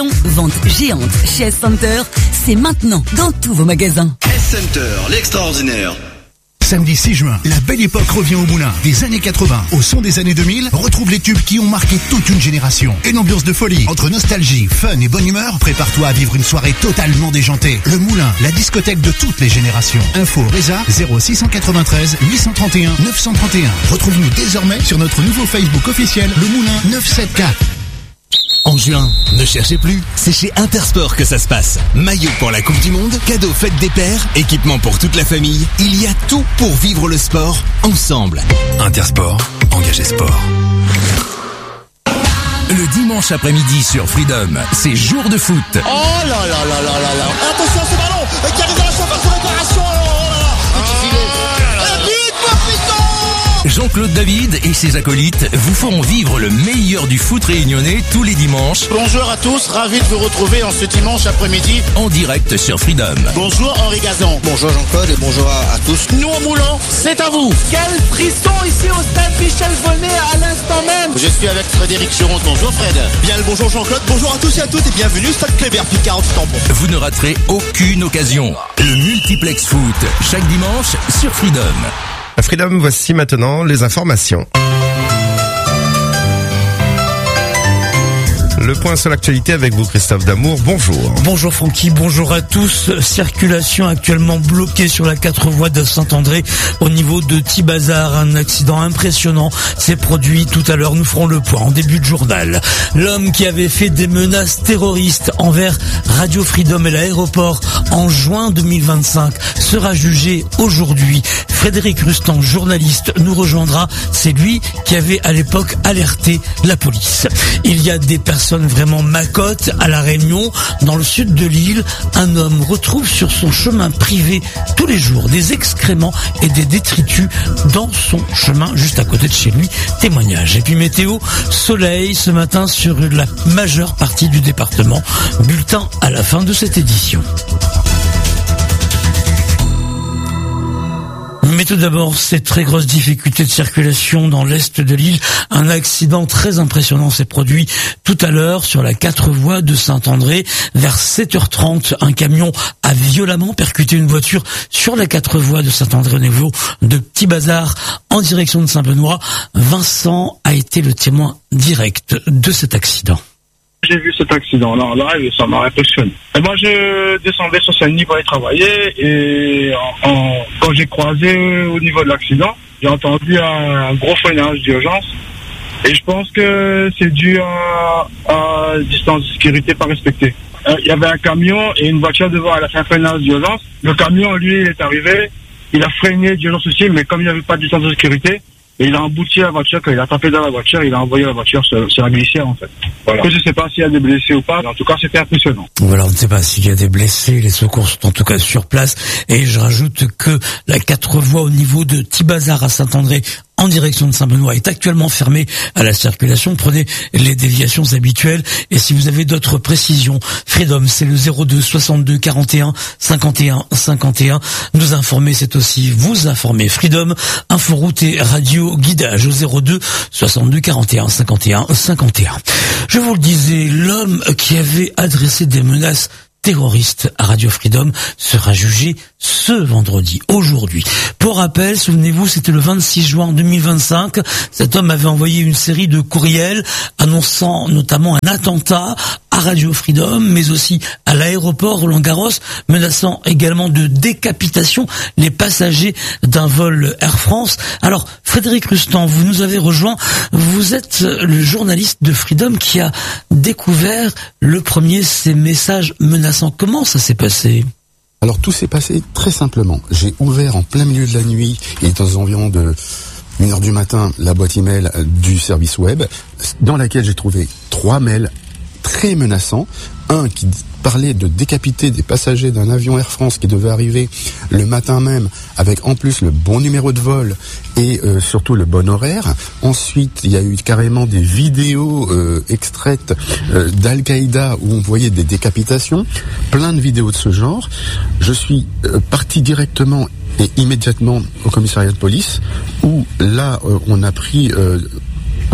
Vente géante chez S-Center, c'est maintenant dans tous vos magasins. S-Center, l'extraordinaire. Samedi 6 juin, la belle époque revient au Moulin. Des années 80 au son des années 2000, retrouve les tubes qui ont marqué toute une génération. Une ambiance de folie, entre nostalgie, fun et bonne humeur, prépare-toi à vivre une soirée totalement déjantée. Le Moulin, la discothèque de toutes les générations. Info Reza 0693 831 931. Retrouve-nous désormais sur notre nouveau Facebook officiel, le Moulin 974. En juin, ne cherchez plus, c'est chez Intersport que ça se passe. Maillot pour la Coupe du Monde, cadeaux fête des pères, équipement pour toute la famille. Il y a tout pour vivre le sport ensemble. Intersport, engagez sport. Le dimanche après-midi sur Freedom, c'est jour de foot. Oh là là là là là là là. Attention à ce ballon qui arrive dans la surface de réparation. Jean-Claude David et ses acolytes vous feront vivre le meilleur du foot réunionnais tous les dimanches. Bonjour à tous, ravi de vous retrouver en ce dimanche après-midi. En direct sur Freedom. Bonjour Henri Gazan. Bonjour Jean-Claude et bonjour à tous. Nous au Moulin, c'est à vous. Quel frisson ici au stade Michel Volnay à l'instant même. Je suis avec Frédéric Chiron. Bonjour Fred. Bien le bonjour Jean-Claude, bonjour à tous et à toutes et bienvenue au stade Kléber, plus 40 tampons. Vous ne raterez aucune occasion. Le multiplex foot, chaque dimanche sur Freedom. À Freedom, voici maintenant les informations. Le point sur l'actualité avec vous, Christophe Damour. Bonjour. Bonjour Francky, bonjour à tous. Circulation actuellement bloquée sur la 4 voies de Saint-André au niveau de Thibazard. Un accident impressionnant s'est produit tout à l'heure. Nous ferons le point en début de journal. L'homme qui avait fait des menaces terroristes envers Radio Freedom et l'aéroport en juin 2025 sera jugé aujourd'hui. Frédéric Rustan, journaliste, nous rejoindra. C'est lui qui avait à l'époque alerté la police. Il y a des personnes vraiment macotes à La Réunion, dans le sud de l'île. Un homme retrouve sur son chemin privé tous les jours des excréments et des détritus dans son chemin juste à côté de chez lui. Témoignage. Et puis météo, soleil ce matin sur la majeure partie du département. Bulletin à la fin de cette édition. Mais tout d'abord, ces très grosses difficultés de circulation dans l'est de l'île. Un accident très impressionnant s'est produit tout à l'heure sur la 4 voies de Saint-André. Vers 7h30, un camion a violemment percuté une voiture sur la 4 voies de Saint-André au niveau de Thibazard en direction de Saint-Benoît. Vincent a été le témoin direct de cet accident. J'ai vu cet accident-là en live et ça m'a impressionné. Et moi, je descendais sur Saint-Denis pour aller travailler et quand j'ai croisé au niveau de l'accident, j'ai entendu un gros freinage d'urgence et je pense que c'est dû à distance de sécurité pas respectée. Il y avait un camion et une voiture devant, elle a fait un freinage d'urgence. Le camion, lui, il est arrivé, il a freiné d'urgence aussi, mais comme il n'y avait pas de distance de sécurité, et il a embouti la voiture, quand il a tapé dans la voiture, il a envoyé la voiture sur la glissière en fait. Voilà. Je ne sais pas s'il y a des blessés ou pas, mais en tout cas c'était impressionnant. Voilà, on ne sait pas s'il y a des blessés, les secours sont en tout cas sur place. Et je rajoute que la 4 voies au niveau de Thibazard à Saint-André en direction de Saint-Benoît est actuellement fermée à la circulation. Prenez les déviations habituelles. Et si vous avez d'autres précisions, Freedom, c'est le 02 62 41 51 51. Nous informer, c'est aussi vous informer. Freedom, inforoute et radio guidage au 02 62 41 51 51. Je vous le disais, l'homme qui avait adressé des menaces terroriste à Radio Freedom sera jugé ce vendredi, aujourd'hui. Pour rappel, souvenez-vous, c'était le 26 juin 2025. Cet homme avait envoyé une série de courriels annonçant notamment un attentat à Radio Freedom, mais aussi à l'aéroport Roland-Garros, menaçant également de décapitation les passagers d'un vol Air France. Alors, Frédéric Rustan, vous nous avez rejoint. Vous êtes le journaliste de Freedom qui a découvert le premier ces messages menaçants. Comment ça s'est passé ? Alors tout s'est passé très simplement. J'ai ouvert en plein milieu de la nuit, il était aux environs de 1h du matin, la boîte email du service web, dans laquelle j'ai trouvé 3 mails très menaçants. Un qui parlait de décapiter des passagers d'un avion Air France qui devait arriver le matin même, avec en plus le bon numéro de vol et surtout le bon horaire. Ensuite, il y a eu carrément des vidéos extraites d'Al-Qaïda où on voyait des décapitations, plein de vidéos de ce genre. Je suis parti directement et immédiatement au commissariat de police où là on a pris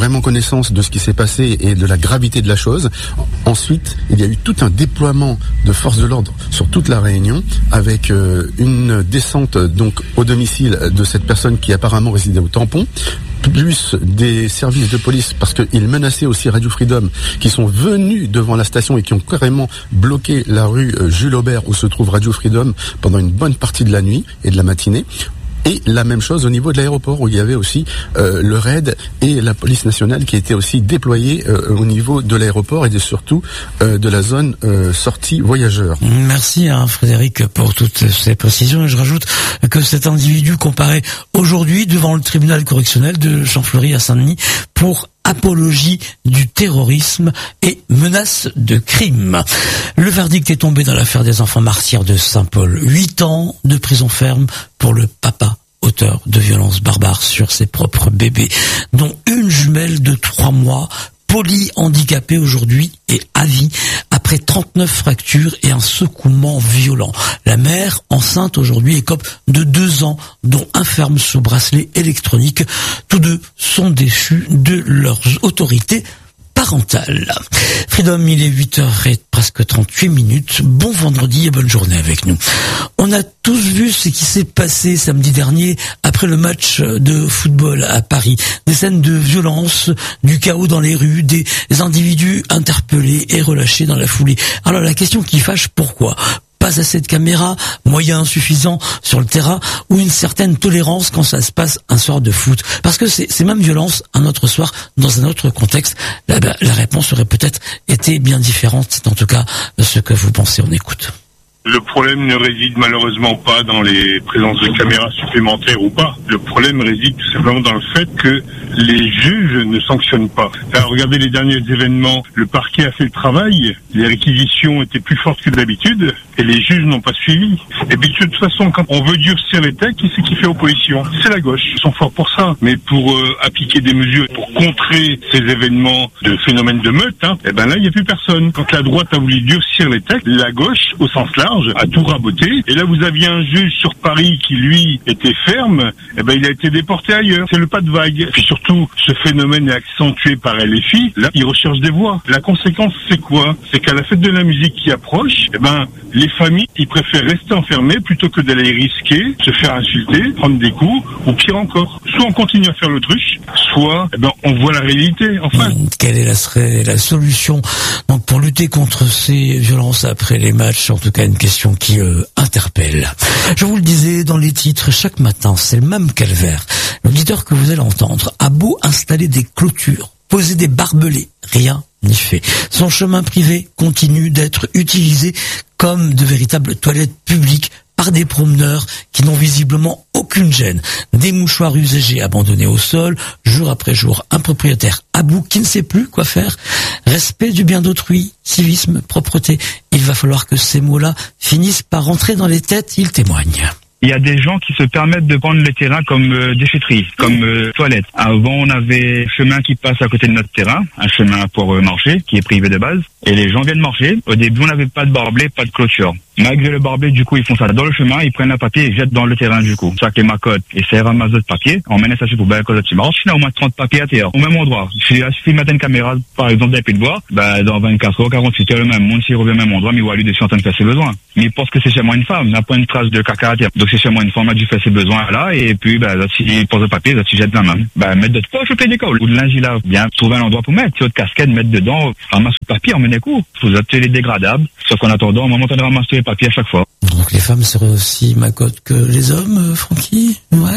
vraiment connaissance de ce qui s'est passé et de la gravité de la chose. Ensuite, il y a eu tout un déploiement de forces de l'ordre sur toute la Réunion, avec une descente donc au domicile de cette personne qui apparemment résidait au tampon, plus des services de police, parce qu'ils menaçaient aussi Radio Freedom, qui sont venus devant la station et qui ont carrément bloqué la rue Jules Aubert où se trouve Radio Freedom pendant une bonne partie de la nuit et de la matinée. Et la même chose au niveau de l'aéroport, où il y avait aussi le RAID et la police nationale qui étaient aussi déployés au niveau de l'aéroport et surtout de la zone sortie voyageurs. Merci Frédéric pour toutes ces précisions. Et je rajoute que cet individu comparaît aujourd'hui devant le tribunal correctionnel de Champfleury à Saint-Denis pour apologie du terrorisme et menace de crime. Le verdict est tombé dans l'affaire des enfants martyrs de Saint-Paul. 8 ans de prison ferme pour le papa auteur de violences barbares sur ses propres bébés, dont une jumelle de 3 mois, polyhandicapée aujourd'hui et à vie, après 39 fractures et un secouement violent. La mère, enceinte aujourd'hui, écope de 2 ans, dont un ferme sous bracelet électronique. Tous deux sont déchus de leurs autorités parentale. Freedom, il est 8h et presque 38 minutes. Bon vendredi et bonne journée avec nous. On a tous vu ce qui s'est passé samedi dernier après le match de football à Paris. Des scènes de violence, du chaos dans les rues, des individus interpellés et relâchés dans la foulée. Alors la question qui fâche, pourquoi ? Pas assez de caméras, moyens insuffisants sur le terrain, ou une certaine tolérance quand ça se passe un soir de foot. Parce que ces mêmes violences, un autre soir, dans un autre contexte, la réponse aurait peut-être été bien différente. C'est en tout cas ce que vous pensez. On écoute. Le problème ne réside malheureusement pas dans les présences de caméras supplémentaires ou pas. Le problème réside tout simplement dans le fait que les juges ne sanctionnent pas. Alors, regardez les derniers événements, le parquet a fait le travail, les réquisitions étaient plus fortes que d'habitude et les juges n'ont pas suivi. Et puis de toute façon, quand on veut durcir les textes, qui c'est qui fait opposition ? C'est la gauche. Ils sont forts pour ça. Mais pour appliquer des mesures, pour contrer ces événements de phénomènes de meute, eh ben là, il n'y a plus personne. Quand la droite a voulu durcir les textes, la gauche, au sens large, a tout raboté. Et là, vous aviez un juge sur Paris qui, lui, était ferme. Eh ben, il a été déporté ailleurs. C'est le pas de vague. Puis surtout, ce phénomène est accentué par LFI. Là, ils recherchent des voix. La conséquence, c'est quoi ? C'est qu'à la fête de la musique qui approche, eh ben, les familles, ils préfèrent rester enfermés plutôt que d'aller risquer, se faire insulter, prendre des coups, ou pire encore. Soit on continue à faire l'autruche, soit, eh ben, on voit la réalité. Enfin. Quelle est la solution, donc, pour lutter contre ces violences après les matchs? En tout cas, une question qui interpelle. Je vous le disais dans les titres, chaque matin, c'est le même calvaire. L'auditeur que vous allez entendre a beau installer des clôtures, poser des barbelés, rien n'y fait. Son chemin privé continue d'être utilisé comme de véritables toilettes publiques par des promeneurs qui n'ont visiblement aucune gêne. Des mouchoirs usagés abandonnés au sol, jour après jour, un propriétaire à bout qui ne sait plus quoi faire. Respect du bien d'autrui, civisme, propreté. Il va falloir que ces mots-là finissent par rentrer dans les têtes, il témoigne. Il y a des gens qui se permettent de prendre les terrains comme déchetterie, comme toilette. Avant, on avait un chemin qui passe à côté de notre terrain, un chemin pour marcher, qui est privé de base. Et les gens viennent marcher. Au début, on n'avait pas de barbelé, pas de clôture. Malgré le barbelé, du coup, ils font ça dans le chemin, ils prennent le papier et jettent dans le terrain, du coup. Ça que les macottes et ça ramasse de papier, on mène ça chez poubelle, quand tu marches, il y a au moins 30 papiers à terre, au même endroit. Si il met une caméra, par exemple, d'un pied de bois, dans 24 heures, 48 heures, le même monde, s'il revient au même endroit, mais il voit lui dessus en train de faire ses besoins. Mais il pense que c'est chez moi une femme, n'a pas une trace de caca à terre. Donc c'est chez moi une femme, a dû faire ses besoins là, et puis, s'il pose le papier, s'il jette la main. Mettre de poche au pied des cols. Ou de linge là, bien, trouver un endroit pour mettre, sur de casquette, mettre dedans, ramasse le papier, emmener coup. Vous êtes les dégradables, sauf qu'en attendant, on va monter de ramasser les papiers à chaque fois. Donc les femmes seraient aussi macottes que les hommes, Francky? Ouais.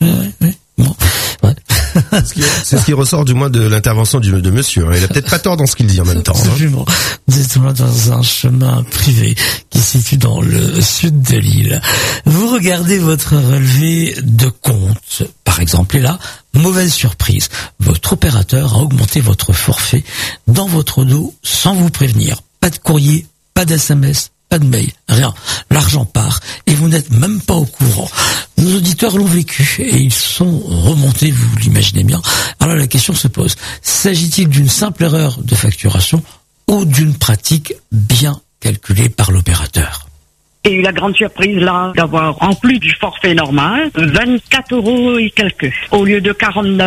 Bon, ouais. C'est ce qui ressort du moins de l'intervention de monsieur. Il a peut-être pas tort dans ce qu'il dit en même temps. Absolument. Dites-moi, dans un chemin privé qui se situe dans le sud de l'île. Vous regardez votre relevé de compte, par exemple, et là, mauvaise surprise. Votre opérateur a augmenté votre forfait dans votre dos sans vous prévenir. Pas de courrier, pas d'SMS, pas de mail, rien. L'argent part et vous n'êtes même pas au courant. Nos auditeurs l'ont vécu et ils sont remontés, vous l'imaginez bien. Alors la question se pose, s'agit-il d'une simple erreur de facturation ou d'une pratique bien calculée par l'opérateur ? J'ai eu la grande surprise là d'avoir, en plus du forfait normal, 24 € et quelques. Au lieu de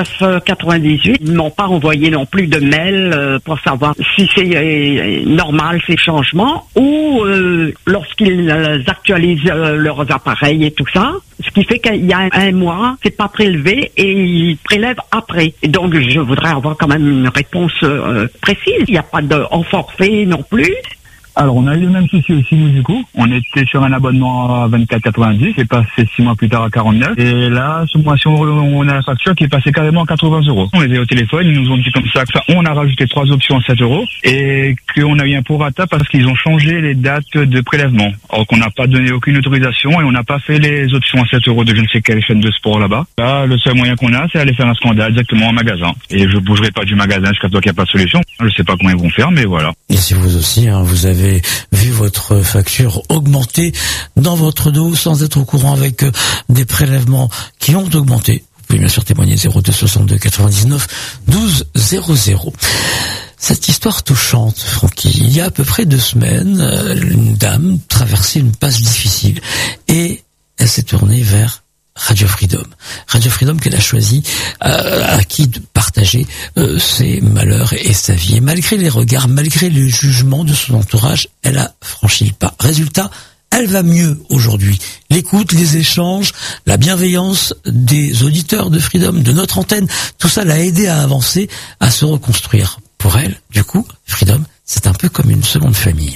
49,98, ils m'ont pas envoyé non plus de mail pour savoir si c'est normal ces changements ou lorsqu'ils actualisent leurs appareils et tout ça. Ce qui fait qu'il y a un mois, c'est pas prélevé et ils prélèvent après. Et donc je voudrais avoir quand même une réponse précise. Il n'y a pas de en forfait non plus. Alors, on a eu le même souci aussi, nous, du coup. On était sur un abonnement à 24,90, c'est passé 6 mois plus tard à 49. Et là, ce mois-ci, on a la facture qui est passée carrément à 80 €. On les a eu au téléphone, ils nous ont dit comme ça que on a rajouté 3 options à 7 € et qu'on a eu un prorata parce qu'ils ont changé les dates de prélèvement. Alors qu'on n'a pas donné aucune autorisation et on n'a pas fait les options à 7 € de je ne sais quelle chaîne de sport là-bas. Là, le seul moyen qu'on a, c'est aller faire un scandale directement en magasin. Et je bougerai pas du magasin jusqu'à ce qu'il n'y a pas de solution. Je sais pas comment ils vont faire, mais voilà. Et si vous aussi, vous avez vu votre facture augmenter dans votre dos sans être au courant avec des prélèvements qui ont augmenté, vous pouvez bien sûr témoigner 02 62 99 12 00. Cette histoire touchante, Francky, il y a à peu près 2 semaines, une dame traversait une passe difficile et elle s'est tournée vers Radio Freedom. Radio Freedom qu'elle a choisi à qui de partager ses malheurs et sa vie. Et malgré les regards, malgré le jugement de son entourage, elle a franchi le pas. Résultat, elle va mieux aujourd'hui. L'écoute, les échanges, la bienveillance des auditeurs de Freedom, de notre antenne, tout ça l'a aidé à avancer, à se reconstruire. Pour elle, du coup, Freedom, c'est un peu comme une seconde famille.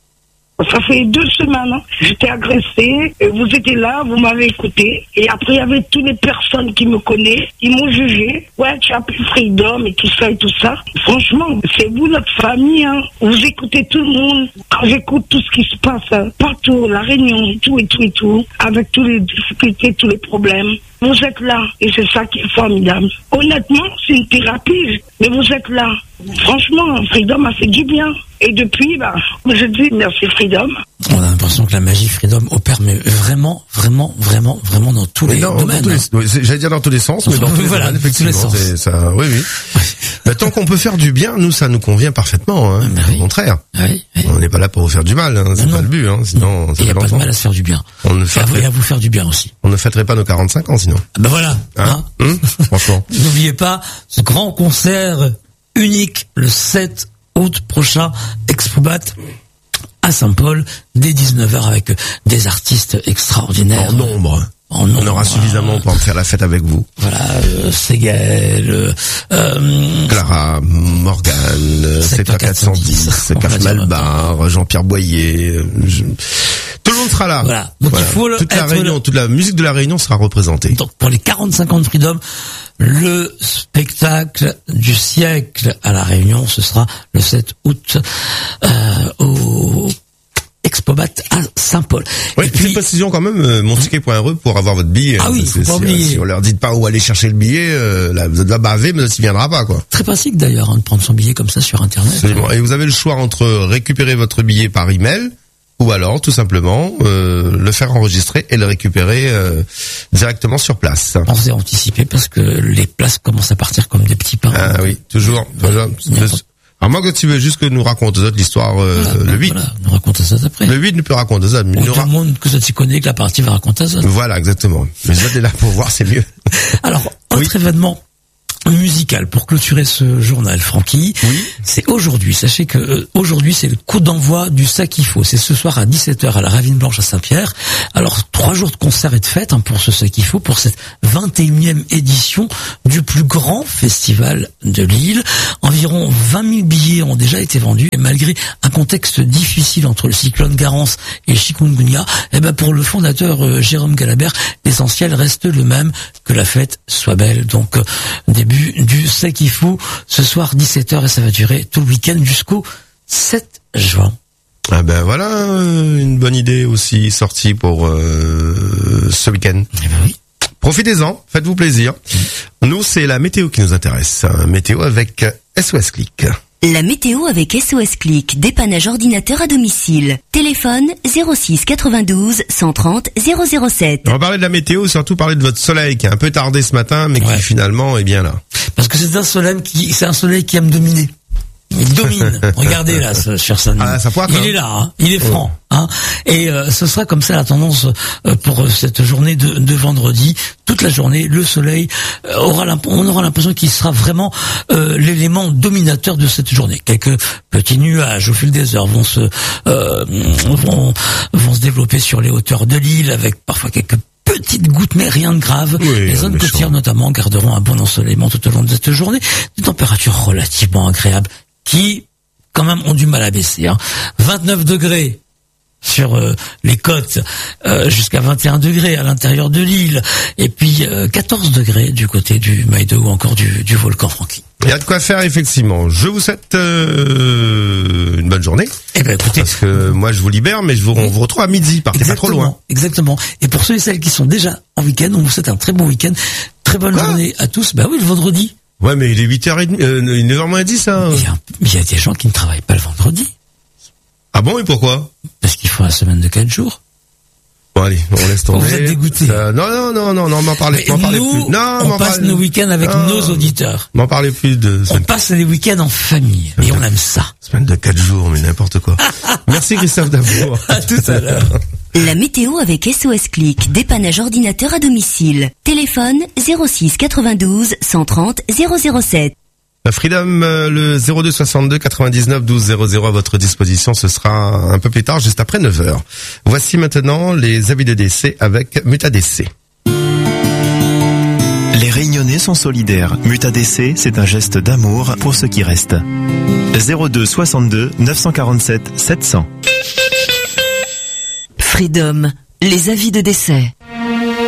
Ça fait 2 semaines, j'étais agressée, et vous étiez là, vous m'avez écouté, et après il y avait toutes les personnes qui me connaissent, ils m'ont jugé, ouais tu as plus Freedom et tout ça. Franchement, c'est vous notre famille, hein. Vous écoutez tout le monde, quand j'écoute tout ce qui se passe, partout, la Réunion, tout, avec toutes les difficultés, tous les problèmes, vous êtes là, et c'est ça qui est formidable. Honnêtement, c'est une thérapie, mais vous êtes là. Franchement, Freedom a fait du bien. Et depuis, je dis merci Freedom. On a l'impression que la magie Freedom opère, mais vraiment dans tous les domaines. J'allais dire dans tous les sens, mais dans tous les domaines, effectivement. C'est ça, oui. Tant qu'on peut faire du bien, nous, ça nous convient parfaitement, hein. Au contraire. Oui. On n'est pas là pour vous faire du mal, hein. C'est pas le but, hein. Sinon, il n'y a pas de mal à se faire du bien. Et à vous faire du bien aussi. On ne fêterait pas nos 45 ans, sinon. Voilà. Franchement. N'oubliez pas ce grand concert unique le 7 août prochain, Expobat à Saint-Paul, dès 19h avec des artistes extraordinaires. En nombre. On aura suffisamment pour faire la fête avec vous. Voilà, Séguel, Clara, Morgane, Secteur 410, Caf Malbar, Jean-Pierre Boyer. Tout le monde sera là. Voilà. Donc il faut toute la musique de la Réunion sera représentée. Donc pour les 45 ans de Freedom, le spectacle du siècle à la Réunion, ce sera le 7 août au Expobat à Saint-Paul. Oui, petite précision quand même, monticket.re pour avoir votre billet. Ah oui, faut pas oublier. Si on leur dit pas où aller chercher le billet, là, vous êtes là bavé, mais ça s'y viendra pas, quoi. Très pratique d'ailleurs, de prendre son billet comme ça sur Internet. Absolument. Et vous avez le choix entre récupérer votre billet par email, ou alors, tout simplement, le faire enregistrer et le récupérer directement sur place. On s'est anticipé parce que les places commencent à partir comme des petits pains. Ah oui, toujours. Alors moi, quand tu veux juste que nous raconte l'histoire, le 8. Voilà, nous raconte ça après. Le 8 ne peut raconter ça. Tout le monde que ça s'y connaît, que la partie va raconter ça. Voilà, exactement. Mais ça, t'es là pour voir, c'est mieux. Alors, autre événement musical pour clôturer ce journal, Francky. Oui. C'est aujourd'hui. Sachez que aujourd'hui c'est le coup d'envoi du Sac Il Faut. C'est ce soir à 17h à la Ravine Blanche à Saint-Pierre. Alors 3 jours de concert et de fête pour ce Sac Il Faut, pour cette 21e édition du plus grand festival de l'île. Environ 20 000 billets ont déjà été vendus et malgré un contexte difficile entre le cyclone Garance et le chikungunya, pour le fondateur Jérôme Galabert, l'essentiel reste le même, que la fête soit belle. Donc début du Sac Il Faut ce soir 17h et ça va durer tout le week-end jusqu'au 7 juin. Ah ben voilà une bonne idée aussi sortie pour ce week-end. Oui. Profitez-en, faites-vous plaisir. Nous, c'est la météo qui nous intéresse. Météo avec SOS Click. La météo avec SOS Click, dépannage ordinateur à domicile. Téléphone 06 92 130 007. On va parler de la météo, surtout parler de votre soleil qui a un peu tardé ce matin, mais qui finalement est bien là. Parce que c'est un soleil qui aime dominer. Il domine. Regardez là, ce cher Samy. Ah, ça pointe, il est là, hein. Il est franc. Hein. Et ce sera comme ça la tendance pour cette journée de vendredi. Toute la journée, le soleil on aura l'impression qu'il sera vraiment l'élément dominateur de cette journée. Quelques petits nuages au fil des heures vont se développer sur les hauteurs de l'île, avec parfois quelques petites gouttes, mais rien de grave. Oui, les zones côtières notamment garderont un bon ensoleillement tout au long de cette journée. Des températures relativement agréables qui, quand même, ont du mal à baisser. 29 degrés sur les côtes, jusqu'à 21 degrés à l'intérieur de l'île, et puis 14 degrés du côté du Maïdo ou encore du volcan Franklin. Il y a de quoi faire, effectivement. Je vous souhaite une bonne journée. Eh ben, écoutez, parce que moi je vous libère, mais on vous retrouve à midi. Partez pas trop loin. Exactement. Et pour ceux et celles qui sont déjà en week-end, on vous souhaite un très bon week-end. Très bonne journée à tous. Bah oui, le vendredi. Ouais, mais il est 8h30, 9h10, ça. Il y a des gens qui ne travaillent pas le vendredi. Ah bon, et pourquoi? Parce qu'il faut la semaine de 4 jours. Bon, allez, on laisse tomber. Vous êtes dégoûté. Non, m'en parlez plus. Non, on passe nos week-ends avec nos auditeurs. M'en parlez plus de... On passe les week-ends en famille. Et on aime ça. Semaine de 4 jours, mais n'importe quoi. Merci Christophe Dabour. À tout à l'heure. La météo avec SOS Click, dépannage ordinateur à domicile. Téléphone 06 92 130 007. Freedom, le 02 62 99 12 00 à votre disposition. Ce sera un peu plus tard, juste après 9h. Voici maintenant les avis de décès avec Mutadc. Les Réunionnais sont solidaires. Mutadc, c'est un geste d'amour pour ceux qui restent. 02 62 947 700. Freedom, les avis de décès.